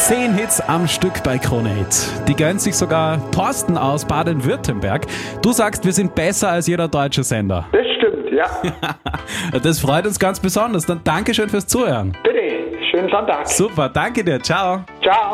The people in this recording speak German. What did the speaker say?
10 Hits am Stück bei Krone Hit. Die gönnt sich sogar Thorsten aus Baden-Württemberg. Du sagst, wir sind besser als jeder deutsche Sender. Das stimmt, ja. Das freut uns ganz besonders. Dann Dankeschön fürs Zuhören. Bitte, schönen Sonntag. Super, danke dir. Ciao. Ciao.